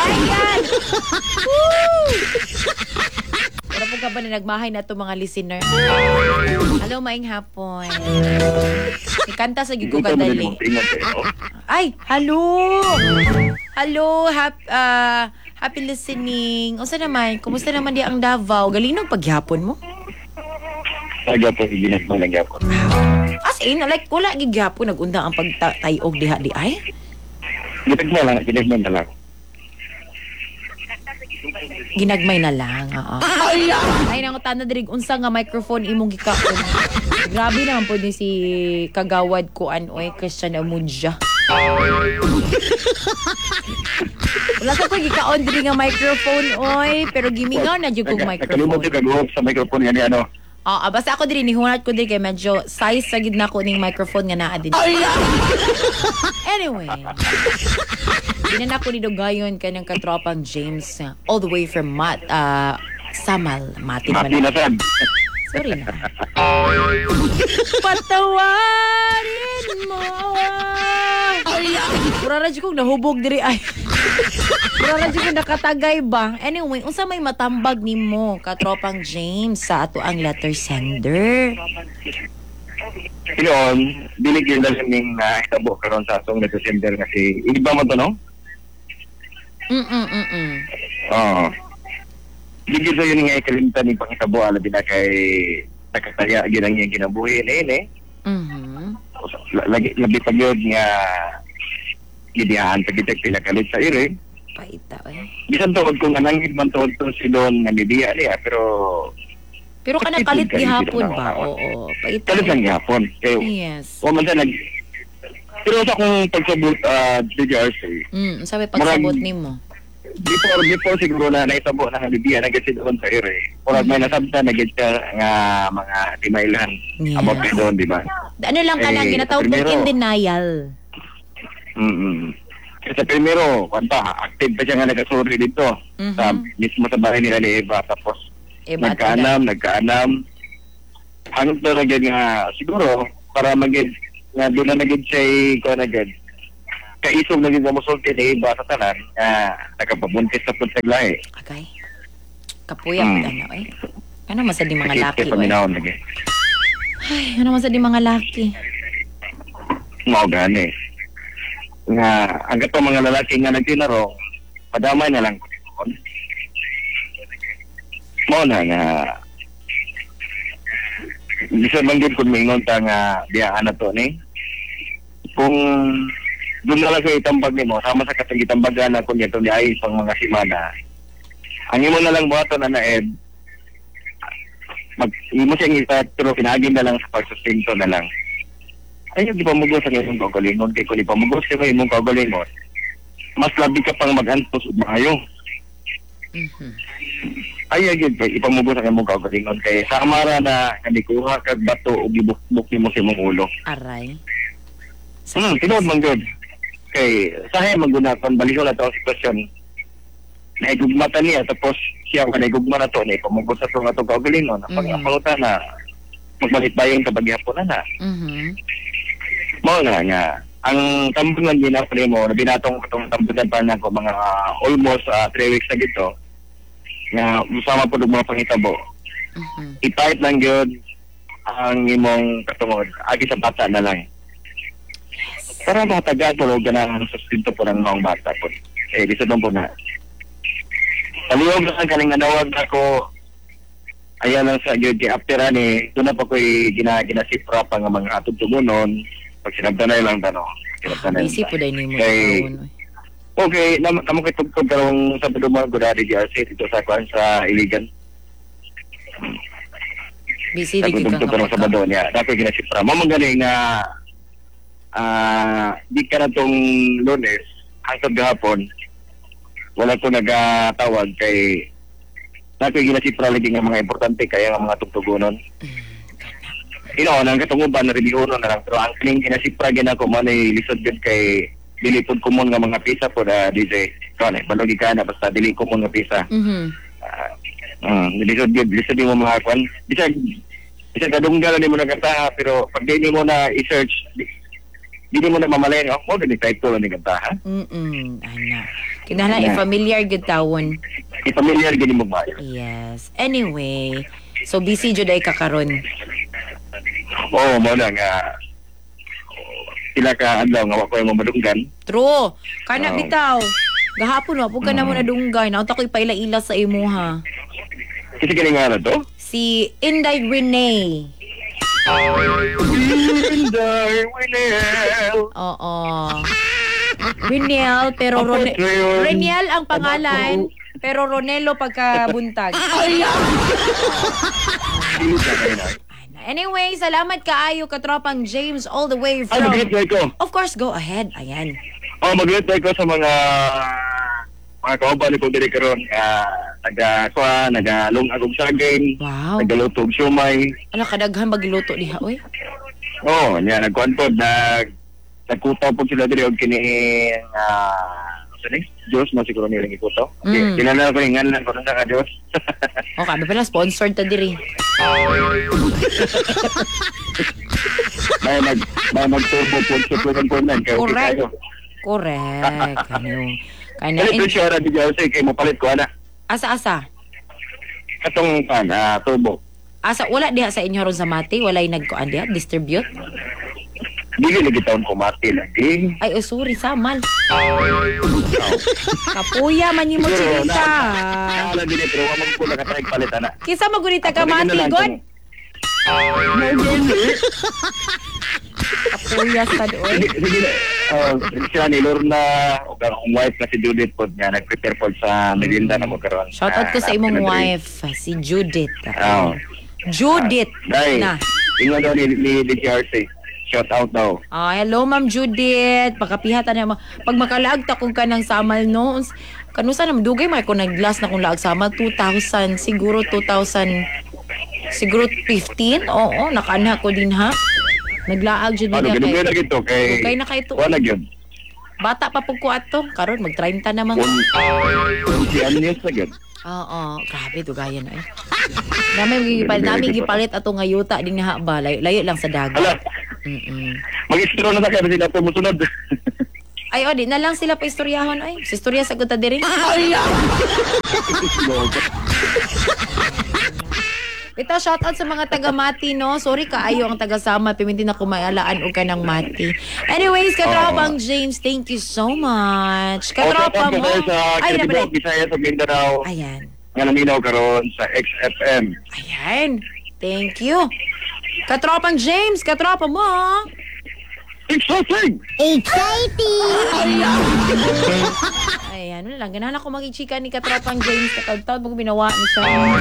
Ayan! Woo! Wala po ka ba na nagmahay na ito mga listener? Hello, maing hapon. Ikanta sa gigo kadali. Ay, hello! Hello, happy listening. Unsa naman? Kumusta naman di ang Davao? Galing paghapon mo? Paghapon, ginagmay lang gyapon. As in, like, wala gigyapon nag-unda ang pagtayog diha di ay? Ginagmay na lang. Ginagmay na lang, oo. Ay, nangutan na dirig unsa nga microphone imong gikaon. Grabe naman po ni si kagawad ko oy Christian Amunja. Wala sa ko gikaon diri nga microphone oy, pero gimingaw na jud kong microphone. Kalimot yung sa microphone nga ano. Basta ako diri nihunat ko diri kay medyo size sa gid nako ning microphone nga naa din. Anyway. Dinan ako ni Dogayon kanang katropang James all the way from Samal, Mati man. Sorry na. Patawarin mo. Pura radyo kong nahubog diri ay. Pura radyo kong nakatagay ba? Anyway, unsa may matambag nimo katropang James sa ato ang letter sender? Yun, binigyan na lang ng hitabo karon sa atong letter sender kasi iba mo to, no? Oo. Bigyan sa yun nga ikalimtan ni pangitabo alabi na kay nakataya ginang niya kinabuhi na Labi pa yun nga gidihaan pagitag pila kalit sa ire. Paita Bisan tuod kung anangid man tuod to si Don nga nidiya niya pero kana kalit gihapon ba? Oo, paita. Kalit lang gihapon. Yes. O man pero sa akong pagsabot DJRC. Sabi pagsabot nimo. Before siguro na naitabo na Libya na gid doon sa ire. Or may nasabta na gid nga mga timailan about kay doon, di ba? Ano lang ka lang ginatawag kong in denial. Kasi primero, active pa siya nga nag-sorry dito. Sa mismo sa bahay nila ni Eva. Tapos nagkaanam. Hanggang na gid nga siguro para magid nga doon na nagid siya ko na gid. Kaisog na gid mo sulti ni Eva sa tanan nakapabuntis sa puntaglahi. Okay. Kapuya po Ano masad di mga laki Ay, ano masad di mga laki? Mao gani. Nga ang gato mga lalaki nga nagtinaro, padamay na lang. Mao na nga bisa man gid kun mingon ta nga biyaan na to ni. Kung doon na lang sa itambag nimo, sama sa katong itambagan na kung ito ni ay pang mga simana. Ang imo na lang buhaton na Ed, imo siyang itat, pero pinagin na lang sa pagsustinto na lang. Ayaw, di pa mugos ang imong kaugalingon, kaya kung di pa mugos ka imong kaugalingon, mas labi ka pang mag-antos o maayo. Ayaw, ipamugos ang imong kaugalingon, kaya sa amara na nandikuha kag bato o gibukbuk mo sa imong ulo. Aray. Tinood man good. Kay sahay maggunakan baliho na to ang sitwasyon. Naigugmata niya tapos siya ang naigugma na to na ipamugos sa itong atong kaugalingon. Pangutan na magbalit bayang kabagyapon na. Mao na nga ang tambunan ginapre mo na binatong itong tambunan pa na ko mga almost 3 weeks na gito nga usama po ng mga pangitabo. Ipahit lang yun ang imong katungod agi sa bata na lang. Para matagal po ka ng sustinto po ng mga bata po. Bisa doon po na. Palihog lang kaling nanawag ako. Ayan lang sa Gyodi. After doon na po ko'y ginasipra pa ng mga atong tumunon. Pag sinabtanay lang tanong. Busy po dahil ni mo. Okay, naman ko'y tugtog karong sa Padumang Godari DRC dito sa Kwan sa Iligan. Busy di ka nga sa Sabado niya. Dapat ginasipra. Mamagaling nga di ka na itong Lunes hanggang gahapon wala ko nagatawag kay nato ginasipra lagi nga mga importante kaya nga mga tugtugonon nang katunguban na reliyono na lang pero ang kining ginasipra ginako man ay lisod yun kay dilipod ko nga mga pisa po na DJ balogi ka na basta dili ko nga pisa lisod yun mo mga kwan bisa kadunggal ni mo nagkataha pero pag di mo na i-search hindi mo na mamalayan ako, hindi title ni kanta, ha? Ana. Kinahanglan i-familiar gud tawon. I-familiar gini mo maayo. Yes. Anyway, so busy jud ay kakaron. Oo, mo na nga. Sila ka adlaw nga wa ko yung madunggan. True. Kana Oh. bitaw. Gahapon wa pud ka na mo nadunggay. Naunta ko ipaila-ila sa imo ha. Kasi kini nga na to? Si Inday Renee. Inday Winel. Oo. Reniel, pero Reniel ang pangalan, pero Ronelo pagkabuntag. Anyway, salamat kaayo katropang James all the way Ay, from... mag-retry ko. Of course, go ahead. Ayan. Mag-retry ko sa mga kauban ni Pagdiri karon nagalungagog saging, Wow. nagalutog siumay. Ala, kadaghan magluto diha, oy. Oo, niya, nagkuhan po, nagkutaw po sila diri og kini, Diyos, masiguro nilang ikutaw. Okay, Mm. kinala ko yung ngalan ko na ka, Diyos. O, kami pala, sponsored ta diri. May nagturbo po sa tuwan po nan. Correct. Correct. Kanya, Kaya ito siya, Radyo Jose, kay mapalit ko, ana. asa-asa. Katong, turbo. Asa, wala diha sa inyo ron sa Mati? Walay nagkuan diha? Distribute? Dili lagi taon ko mati lagi. Ay, oh, sorry, samal. Kapuya, man mo chilita. Nala din pero wa man ko nakatayag palit ana. Kisa magunita ka Mati, God? Kapuya sa doon. Sige, sila ni Lorna o akong wife na si Judith po niya nag-prepare po sa merienda na mo karon. Shoutout ko sa imong wife, si Judith. Oo. Judith Dai. na. Ingon daw ni DJRC. Shout out daw. Hello, Ma'am Judith. Pagkapihatan na mo. Pag makalaag ta kung kanang samal no, kanusa na dugay may ko nag-last na kung laag samal 2000, siguro 2000, siguro 15. Oo, nakaanha ko din ha. Naglaag jud Ano, niya ganun na gito kay... Dugay na kay to. Wala yun. Bata pa pug ko ato. Karon mag 30 naman. Si Agnes na yun. Oo, grabe dugayan na eh. Nami gipalit ato nga yuta din nga ba, layo lang sa dagat. Hala, mag-istro na sa kaya sila ito musunod. Ay, di na lang sila pa istoryahon ay. Sa istorya sa guta diri. Ito, shoutout sa mga taga-Mati, no? Sorry kaayo ang taga-Sama. Piminti na kumayalaan o ka ng Mati. Anyways, katropang James, thank you so much. Katropa mo. Ay, Ay, Bisaya sa Mindanao. Ayan. Nga naminaw karon sa XFM. Ayan. Thank you. Katropang James, katropa mo. Exciting! Ayan, wala lang. Ganahan ako mag-ichika ni katropang James. Katawad-tawad mo binawa ni siya.